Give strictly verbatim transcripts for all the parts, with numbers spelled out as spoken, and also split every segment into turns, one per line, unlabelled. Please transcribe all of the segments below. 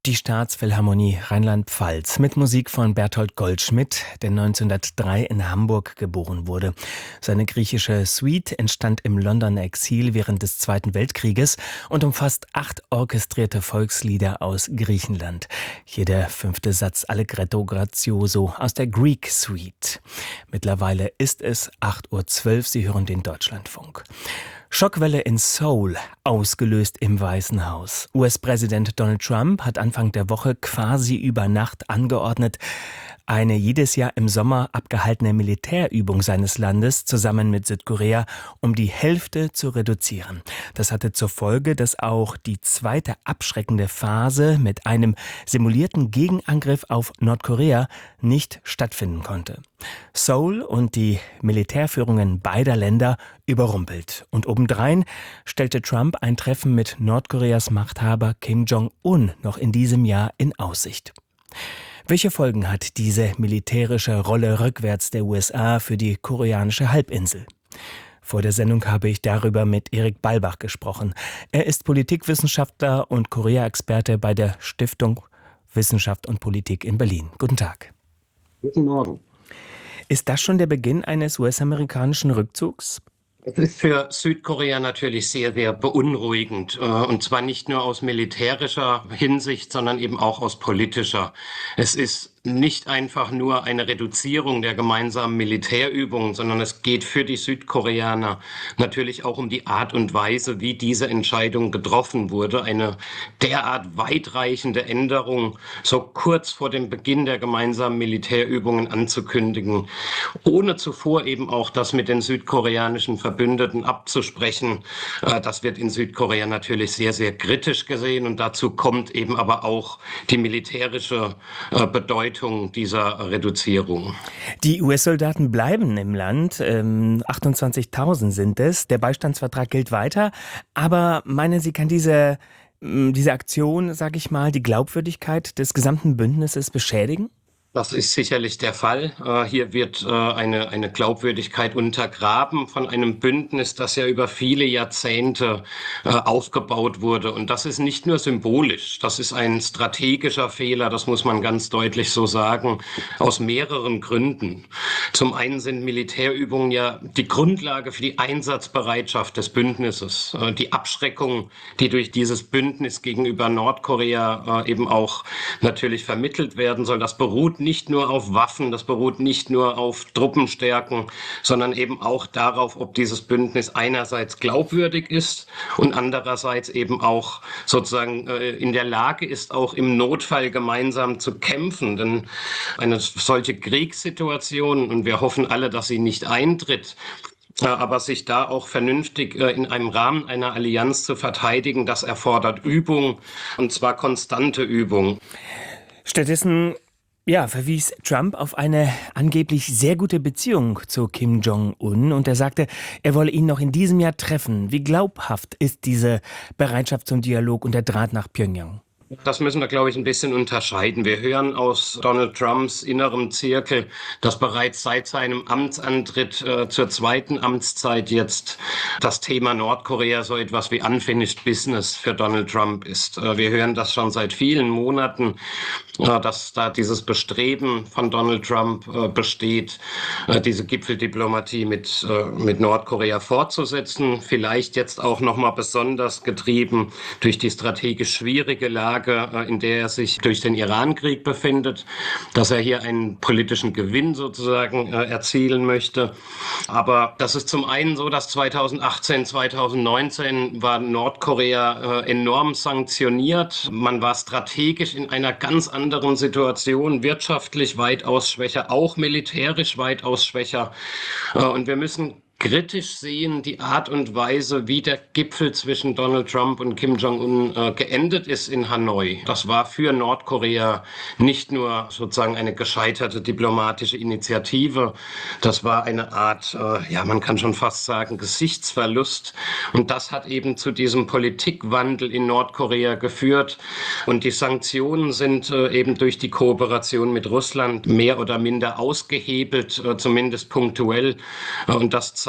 Die Staatsphilharmonie Rheinland-Pfalz mit Musik von Bertolt Goldschmidt, der neunzehnhundertdrei in Hamburg geboren wurde. Seine griechische Suite entstand im Londoner Exil während des Zweiten Weltkrieges und umfasst acht orchestrierte Volkslieder aus Griechenland. Hier der fünfte Satz Allegretto grazioso aus der Greek Suite. Mittlerweile ist es acht Uhr zwölf, Sie hören den Deutschlandfunk. Schockwelle in Seoul, ausgelöst im Weißen Haus. U S-Präsident Donald Trump hat Anfang der Woche quasi über Nacht angeordnet, eine jedes Jahr im Sommer abgehaltene Militärübung seines Landes zusammen mit Südkorea um die Hälfte zu reduzieren. Das hatte zur Folge, dass auch die zweite abschreckende Phase mit einem simulierten Gegenangriff auf Nordkorea nicht stattfinden konnte. Seoul und die Militärführungen beider Länder überrumpelt. Und obendrein stellte Trump ein Treffen mit Nordkoreas Machthaber Kim Jong-un noch in diesem Jahr in Aussicht. Welche Folgen hat diese militärische Rolle rückwärts der U S A für die koreanische Halbinsel? Vor der Sendung habe ich darüber mit Erik Balbach gesprochen. Er ist Politikwissenschaftler und Korea-Experte bei der Stiftung Wissenschaft und Politik in Berlin. Guten Tag.
Guten Morgen.
Ist das schon der Beginn eines U S-amerikanischen Rückzugs?
Es ist für Südkorea natürlich sehr, sehr beunruhigend. Und zwar nicht nur aus militärischer Hinsicht, sondern eben auch aus politischer. Es ist nicht einfach nur eine Reduzierung der gemeinsamen Militärübungen, sondern es geht für die Südkoreaner natürlich auch um die Art und Weise, wie diese Entscheidung getroffen wurde. Eine derart weitreichende Änderung so kurz vor dem Beginn der gemeinsamen Militärübungen anzukündigen, ohne zuvor eben auch das mit den südkoreanischen Verbündeten abzusprechen. Das wird in Südkorea natürlich sehr, sehr kritisch gesehen und dazu kommt eben aber auch die militärische Bedeutung dieser Reduzierung.
Die U S-Soldaten bleiben im Land, ähm, achtundzwanzigtausend sind es. Der Beistandsvertrag gilt weiter. Aber meinen Sie, kann diese, diese Aktion, sage ich mal, die Glaubwürdigkeit des gesamten Bündnisses beschädigen?
Das ist sicherlich der Fall. Hier wird eine, eine Glaubwürdigkeit untergraben von einem Bündnis, das ja über viele Jahrzehnte aufgebaut wurde. Und das ist nicht nur symbolisch, das ist ein strategischer Fehler, das muss man ganz deutlich so sagen, aus mehreren Gründen. Zum einen sind Militärübungen ja die Grundlage für die Einsatzbereitschaft des Bündnisses. Die Abschreckung, die durch dieses Bündnis gegenüber Nordkorea eben auch natürlich vermittelt werden soll, das beruht nicht nur auf Waffen, das beruht nicht nur auf Truppenstärken, sondern eben auch darauf, ob dieses Bündnis einerseits glaubwürdig ist und andererseits eben auch sozusagen äh, in der Lage ist, auch im Notfall gemeinsam zu kämpfen. Denn eine solche Kriegssituation, und wir hoffen alle, dass sie nicht eintritt, aber sich da auch vernünftig in einem Rahmen einer Allianz zu verteidigen, das erfordert Übung, und zwar konstante Übung.
Stattdessen Ja, verwies Trump auf eine angeblich sehr gute Beziehung zu Kim Jong-un und er sagte, er wolle ihn noch in diesem Jahr treffen. Wie glaubhaft ist diese Bereitschaft zum Dialog und der Draht nach Pyongyang?
Das müssen wir, glaube ich, ein bisschen unterscheiden. Wir hören aus Donald Trumps innerem Zirkel, dass bereits seit seinem Amtsantritt äh, zur zweiten Amtszeit jetzt das Thema Nordkorea so etwas wie unfinished business für Donald Trump ist. Äh, wir hören das schon seit vielen Monaten, äh, dass da dieses Bestreben von Donald Trump äh, besteht, äh, diese Gipfeldiplomatie mit, äh, mit Nordkorea fortzusetzen. Vielleicht jetzt auch nochmal besonders getrieben durch die strategisch schwierige Lage, in der er sich durch den Iran-Krieg befindet, dass er hier einen politischen Gewinn sozusagen äh, erzielen möchte. Aber das ist zum einen so, dass zweitausendachtzehn, zweitausendneunzehn war Nordkorea äh, enorm sanktioniert. Man war strategisch in einer ganz anderen Situation, wirtschaftlich weitaus schwächer, auch militärisch weitaus schwächer. Äh, und wir müssen kritisch sehen die Art und Weise, wie der Gipfel zwischen Donald Trump und Kim Jong-un äh, geendet ist in Hanoi. Das war für Nordkorea nicht nur sozusagen eine gescheiterte diplomatische Initiative, das war eine Art, äh, ja, man kann schon fast sagen, Gesichtsverlust. Und das hat eben zu diesem Politikwandel in Nordkorea geführt. Und die Sanktionen sind äh, eben durch die Kooperation mit Russland mehr oder minder ausgehebelt, äh, zumindest punktuell. Äh, und das zeigt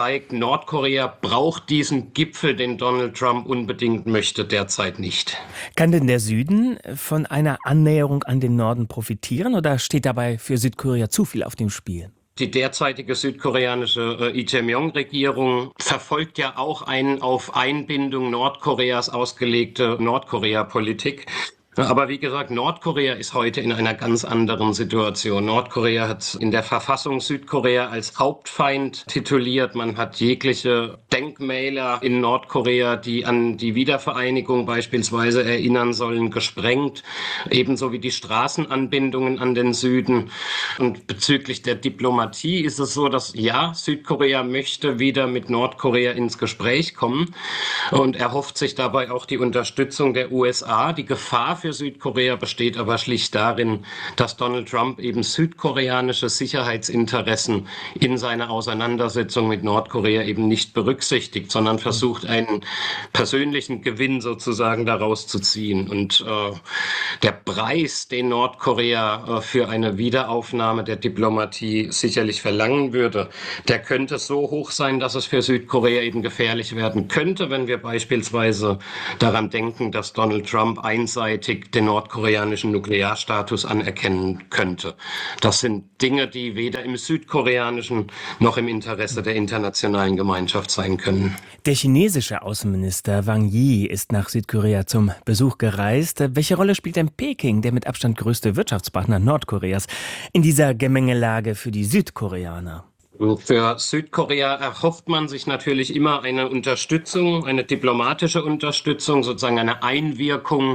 zeigt, Nordkorea braucht diesen Gipfel, den Donald Trump unbedingt möchte, derzeit nicht.
Kann denn der Süden von einer Annäherung an den Norden profitieren oder steht dabei für Südkorea zu viel auf dem Spiel?
Die derzeitige südkoreanische äh, Lee Jae-myung-Regierung verfolgt ja auch eine auf Einbindung Nordkoreas ausgelegte Nordkorea-Politik. Aber wie gesagt, Nordkorea ist heute in einer ganz anderen Situation. Nordkorea hat in der Verfassung Südkorea als Hauptfeind tituliert. Man hat jegliche Denkmäler in Nordkorea, die an die Wiedervereinigung beispielsweise erinnern sollen, gesprengt. Ebenso wie die Straßenanbindungen an den Süden. Und bezüglich der Diplomatie ist es so, dass ja, Südkorea möchte wieder mit Nordkorea ins Gespräch kommen. Und er hofft sich dabei auch die Unterstützung der U S A. Die Gefahr für Südkorea besteht aber schlicht darin, dass Donald Trump eben südkoreanische Sicherheitsinteressen in seiner Auseinandersetzung mit Nordkorea eben nicht berücksichtigt, sondern versucht, einen persönlichen Gewinn sozusagen daraus zu ziehen. Und äh, der Preis, den Nordkorea äh, für eine Wiederaufnahme der Diplomatie sicherlich verlangen würde, der könnte so hoch sein, dass es für Südkorea eben gefährlich werden könnte, wenn wir beispielsweise daran denken, dass Donald Trump einseitig den nordkoreanischen Nuklearstatus anerkennen könnte. Das sind Dinge, die weder im südkoreanischen noch im Interesse der internationalen Gemeinschaft sein können.
Der chinesische Außenminister Wang Yi ist nach Südkorea zum Besuch gereist. Welche Rolle spielt denn Peking, der mit Abstand größte Wirtschaftspartner Nordkoreas, in dieser Gemengelage für die Südkoreaner?
Für Südkorea erhofft man sich natürlich immer eine Unterstützung, eine diplomatische Unterstützung, sozusagen eine Einwirkung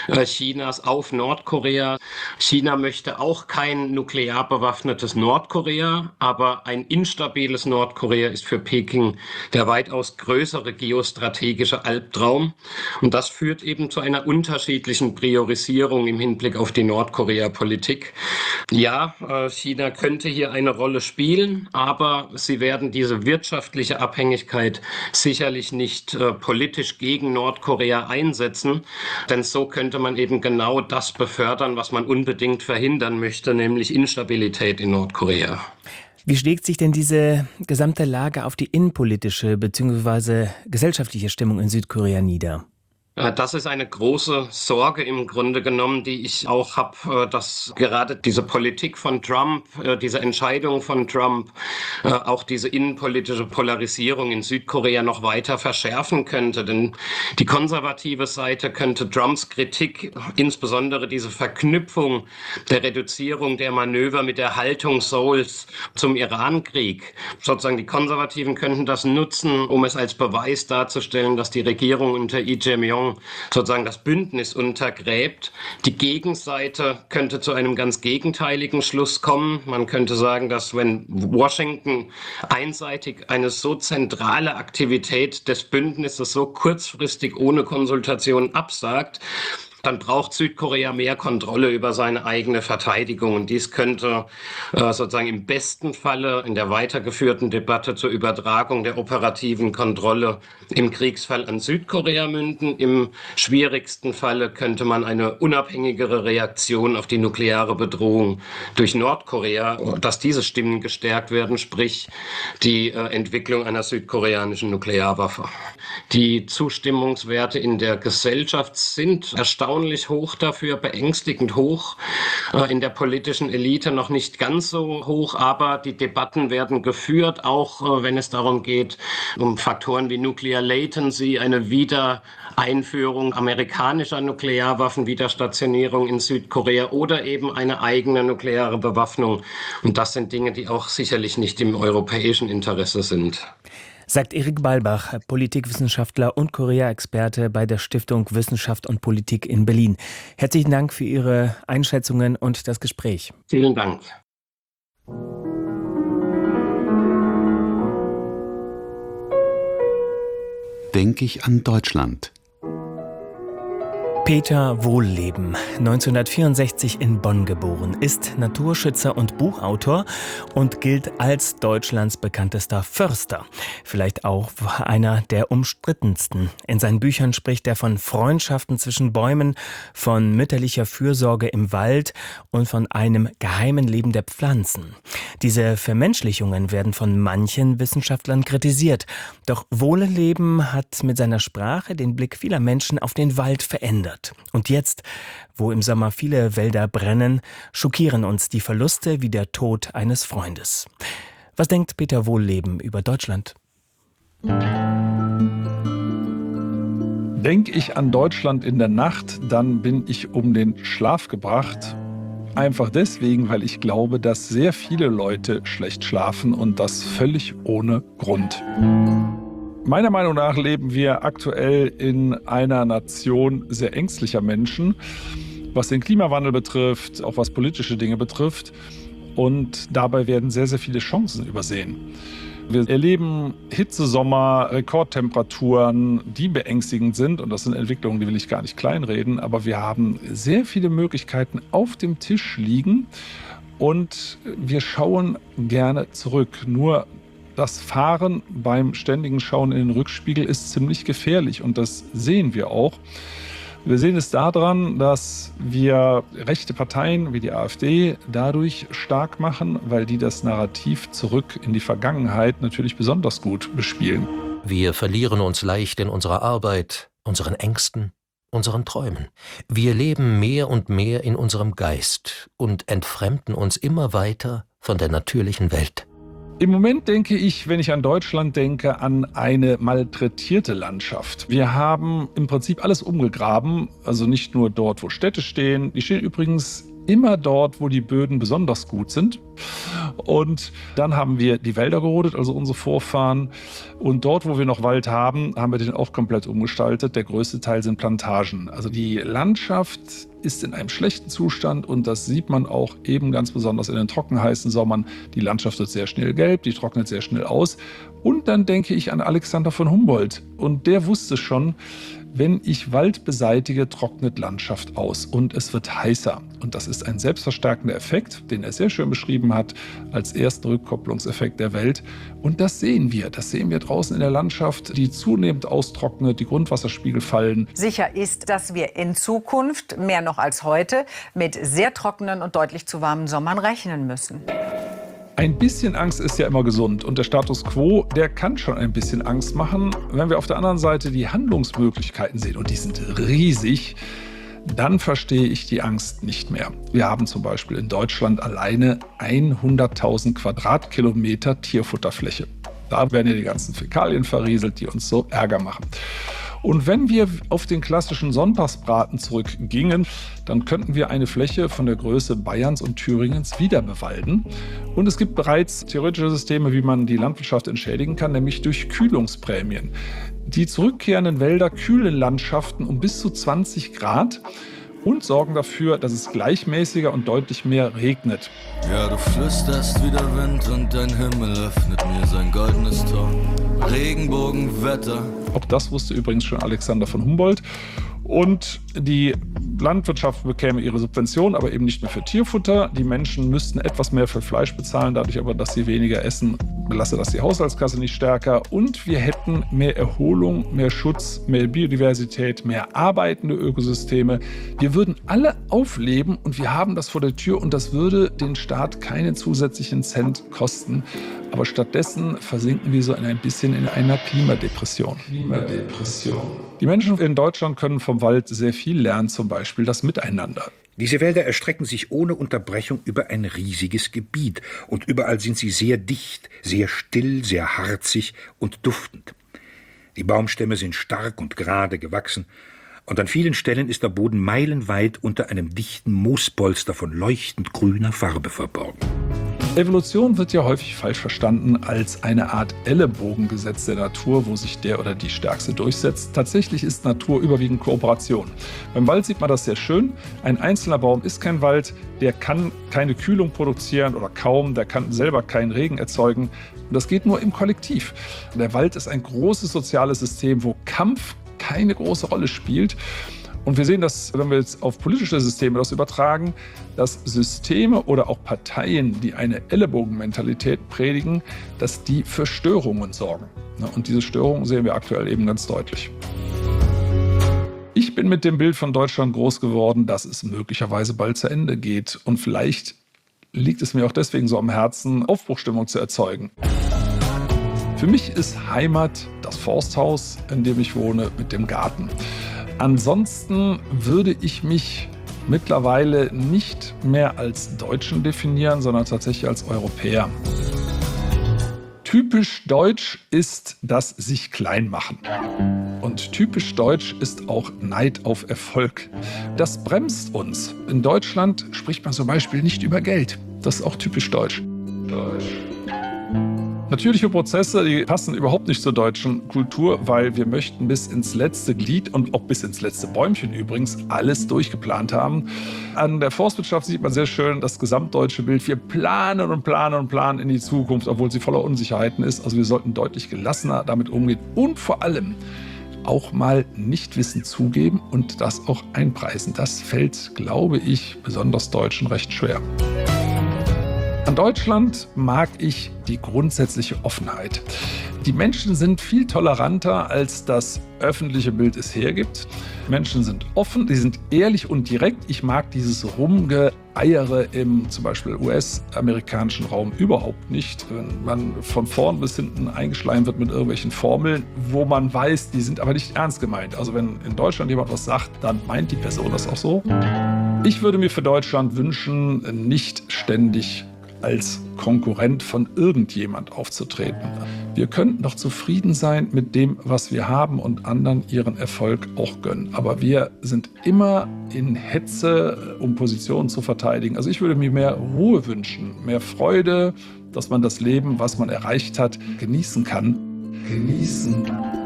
Chinas auf Nordkorea. China möchte auch kein nuklear bewaffnetes Nordkorea, aber ein instabiles Nordkorea ist für Peking der weitaus größere geostrategische Albtraum. Und das führt eben zu einer unterschiedlichen Priorisierung im Hinblick auf die Nordkorea-Politik. Ja, China könnte hier eine Rolle spielen, aber Aber sie werden diese wirtschaftliche Abhängigkeit sicherlich nicht äh, politisch gegen Nordkorea einsetzen, denn so könnte man eben genau das befördern, was man unbedingt verhindern möchte, nämlich Instabilität in Nordkorea.
Wie schlägt sich denn diese gesamte Lage auf die innenpolitische bzw. gesellschaftliche Stimmung in Südkorea nieder?
Das ist eine große Sorge im Grunde genommen, die ich auch habe, dass gerade diese Politik von Trump, diese Entscheidung von Trump, auch diese innenpolitische Polarisierung in Südkorea noch weiter verschärfen könnte. Denn die konservative Seite könnte Trumps Kritik, insbesondere diese Verknüpfung der Reduzierung der Manöver mit der Haltung Seouls zum Irankrieg, sozusagen die Konservativen könnten das nutzen, um es als Beweis darzustellen, dass die Regierung unter Lee Jae-myung sozusagen das Bündnis untergräbt. Die Gegenseite könnte zu einem ganz gegenteiligen Schluss kommen. Man könnte sagen, dass wenn Washington einseitig eine so zentrale Aktivität des Bündnisses so kurzfristig ohne Konsultation absagt, dann braucht Südkorea mehr Kontrolle über seine eigene Verteidigung. Und dies könnte äh, sozusagen im besten Falle in der weitergeführten Debatte zur Übertragung der operativen Kontrolle im Kriegsfall an Südkorea münden. Im schwierigsten Falle könnte man eine unabhängigere Reaktion auf die nukleare Bedrohung durch Nordkorea, dass diese Stimmen gestärkt werden, sprich die äh, Entwicklung einer südkoreanischen Nuklearwaffe. Die Zustimmungswerte in der Gesellschaft sind erstaunlich hoch dafür, beängstigend hoch. In der politischen Elite noch nicht ganz so hoch, aber die Debatten werden geführt, auch wenn es darum geht, um Faktoren wie Nuclear Latency, eine Wiedereinführung amerikanischer Nuklearwaffen, Wiederstationierung in Südkorea oder eben eine eigene nukleare Bewaffnung. Und das sind Dinge, die auch sicherlich nicht im europäischen Interesse sind.
Sagt Erik Balbach, Politikwissenschaftler und Korea-Experte bei der Stiftung Wissenschaft und Politik in Berlin. Herzlichen Dank für Ihre Einschätzungen und das Gespräch.
Vielen Dank.
Denke ich an Deutschland.
Peter Wohlleben, neunzehnhundertvierundsechzig in Bonn geboren, ist Naturschützer und Buchautor und gilt als Deutschlands bekanntester Förster. Vielleicht auch einer der umstrittensten. In seinen Büchern spricht er von Freundschaften zwischen Bäumen, von mütterlicher Fürsorge im Wald und von einem geheimen Leben der Pflanzen. Diese Vermenschlichungen werden von manchen Wissenschaftlern kritisiert. Doch Wohlleben hat mit seiner Sprache den Blick vieler Menschen auf den Wald verändert. Und jetzt, wo im Sommer viele Wälder brennen, schockieren uns die Verluste wie der Tod eines Freundes. Was denkt Peter Wohlleben über Deutschland?
Denke ich an Deutschland in der Nacht, dann bin ich um den Schlaf gebracht. Einfach deswegen, weil ich glaube, dass sehr viele Leute schlecht schlafen und das völlig ohne Grund. Meiner Meinung nach leben wir aktuell in einer Nation sehr ängstlicher Menschen, was den Klimawandel betrifft, auch was politische Dinge betrifft. Und dabei werden sehr, sehr viele Chancen übersehen. Wir erleben Hitzesommer, Rekordtemperaturen, die beängstigend sind. Und das sind Entwicklungen, die will ich gar nicht kleinreden. Aber wir haben sehr viele Möglichkeiten auf dem Tisch liegen. Und wir schauen gerne zurück. Nur das Fahren beim ständigen Schauen in den Rückspiegel ist ziemlich gefährlich und das sehen wir auch. Wir sehen es daran, dass wir rechte Parteien wie die AfD dadurch stark machen, weil die das Narrativ zurück in die Vergangenheit natürlich besonders gut bespielen.
Wir verlieren uns leicht in unserer Arbeit, unseren Ängsten, unseren Träumen. Wir leben mehr und mehr in unserem Geist und entfremden uns immer weiter von der natürlichen Welt.
Im Moment denke ich, wenn ich an Deutschland denke, an eine malträtierte Landschaft. Wir haben im Prinzip alles umgegraben, also nicht nur dort, wo Städte stehen. Die stehen übrigens immer dort, wo die Böden besonders gut sind. Und dann haben wir die Wälder gerodet, also unsere Vorfahren. Und dort, wo wir noch Wald haben, haben wir den auch komplett umgestaltet. Der größte Teil sind Plantagen. Also die Landschaft ist in einem schlechten Zustand und das sieht man auch eben ganz besonders in den trockenheißen Sommern. Die Landschaft wird sehr schnell gelb, die trocknet sehr schnell aus. Und dann denke ich an Alexander von Humboldt. Und der wusste schon, wenn ich Wald beseitige, trocknet Landschaft aus und es wird heißer. Und das ist ein selbstverstärkender Effekt, den er sehr schön beschrieben hat, als ersten Rückkopplungseffekt der Welt. Und das sehen wir. Das sehen wir draußen in der Landschaft, die zunehmend austrocknet, die Grundwasserspiegel fallen.
Sicher ist, dass wir in Zukunft, mehr noch als heute, mit sehr trockenen und deutlich zu warmen Sommern rechnen müssen.
Ein bisschen Angst ist ja immer gesund und der Status quo, der kann schon ein bisschen Angst machen. Wenn wir auf der anderen Seite die Handlungsmöglichkeiten sehen und die sind riesig, dann verstehe ich die Angst nicht mehr. Wir haben zum Beispiel in Deutschland alleine hunderttausend Quadratkilometer Tierfutterfläche. Da werden ja die ganzen Fäkalien verrieselt, die uns so Ärger machen. Und wenn wir auf den klassischen Sonntagsbraten zurückgingen, dann könnten wir eine Fläche von der Größe Bayerns und Thüringens wieder bewalden. Und es gibt bereits theoretische Systeme, wie man die Landwirtschaft entschädigen kann, nämlich durch Kühlungsprämien. Die zurückkehrenden Wälder kühlen Landschaften um bis zu zwanzig Grad und sorgen dafür, dass es gleichmäßiger und deutlich mehr regnet.
Ja, du flüsterst wie der Wind und dein Himmel öffnet mir sein goldenes Tor. Regenbogenwetter.
Auch das wusste übrigens schon Alexander von Humboldt. Und die Landwirtschaft bekäme ihre Subvention, aber eben nicht mehr für Tierfutter. Die Menschen müssten etwas mehr für Fleisch bezahlen, dadurch aber, dass sie weniger essen, belastet das die Haushaltskasse nicht stärker. Und wir hätten mehr Erholung, mehr Schutz, mehr Biodiversität, mehr arbeitende Ökosysteme. Wir würden alle aufleben und wir haben das vor der Tür und das würde den Staat keinen zusätzlichen Cent kosten. Aber stattdessen versinken wir so ein bisschen in einer Klimadepression. Klimadepression. Die Menschen in Deutschland können vom Wald sehr viel lernen, zum Beispiel das Miteinander.
Diese Wälder erstrecken sich ohne Unterbrechung über ein riesiges Gebiet und überall sind sie sehr dicht, sehr still, sehr harzig und duftend. Die Baumstämme sind stark und gerade gewachsen und an vielen Stellen ist der Boden meilenweit unter einem dichten Moospolster von leuchtend grüner Farbe verborgen.
Evolution wird ja häufig falsch verstanden als eine Art Ellenbogengesetz der Natur, wo sich der oder die Stärkste durchsetzt. Tatsächlich ist Natur überwiegend Kooperation. Beim Wald sieht man das sehr schön. Ein einzelner Baum ist kein Wald, der kann keine Kühlung produzieren oder kaum, der kann selber keinen Regen erzeugen. Und das geht nur im Kollektiv. Der Wald ist ein großes soziales System, wo Kampf keine große Rolle spielt. Und wir sehen das, wenn wir jetzt auf politische Systeme das übertragen, dass Systeme oder auch Parteien, die eine Ellenbogenmentalität predigen, dass die für Störungen sorgen. Und diese Störungen sehen wir aktuell eben ganz deutlich. Ich bin mit dem Bild von Deutschland groß geworden, dass es möglicherweise bald zu Ende geht. Und vielleicht liegt es mir auch deswegen so am Herzen, Aufbruchstimmung zu erzeugen. Für mich ist Heimat das Forsthaus, in dem ich wohne, mit dem Garten. Ansonsten würde ich mich mittlerweile nicht mehr als Deutschen definieren, sondern tatsächlich als Europäer. Typisch deutsch ist das sich klein machen. Und typisch deutsch ist auch Neid auf Erfolg. Das bremst uns. In Deutschland spricht man zum Beispiel nicht über Geld. Das ist auch typisch deutsch. Deutsch. Natürliche Prozesse, die passen überhaupt nicht zur deutschen Kultur, weil wir möchten bis ins letzte Glied und auch bis ins letzte Bäumchen übrigens alles durchgeplant haben. An der Forstwirtschaft sieht man sehr schön das gesamtdeutsche Bild. Wir planen und planen und planen in die Zukunft, obwohl sie voller Unsicherheiten ist. Also wir sollten deutlich gelassener damit umgehen und vor allem auch mal Nichtwissen zugeben und das auch einpreisen. Das fällt, glaube ich, besonders Deutschen recht schwer. An Deutschland mag ich die grundsätzliche Offenheit. Die Menschen sind viel toleranter, als das öffentliche Bild es hergibt. Menschen sind offen, sie sind ehrlich und direkt. Ich mag dieses Rumgeeiere im zum Beispiel U S-amerikanischen Raum überhaupt nicht. Wenn man von vorn bis hinten eingeschleimt wird mit irgendwelchen Formeln, wo man weiß, die sind aber nicht ernst gemeint. Also wenn in Deutschland jemand was sagt, dann meint die Person das auch so. Ich würde mir für Deutschland wünschen, nicht ständig als Konkurrent von irgendjemand aufzutreten. Wir könnten doch zufrieden sein mit dem, was wir haben und anderen ihren Erfolg auch gönnen. Aber wir sind immer in Hetze, um Positionen zu verteidigen. Also ich würde mir mehr Ruhe wünschen, mehr Freude, dass man das Leben, was man erreicht hat, genießen kann. Genießen.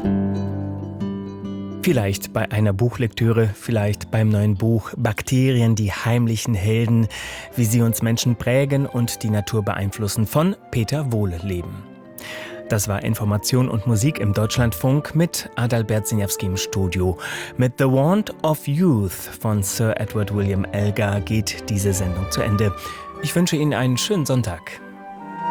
Vielleicht bei einer Buchlektüre, vielleicht beim neuen Buch Bakterien, die heimlichen Helden, wie sie uns Menschen prägen und die Natur beeinflussen, von Peter Wohlleben. Das war Information und Musik im Deutschlandfunk mit Adalbert Siniawski im Studio. Mit The Wand of Youth von Sir Edward William Elgar geht diese Sendung zu Ende. Ich wünsche Ihnen einen schönen Sonntag.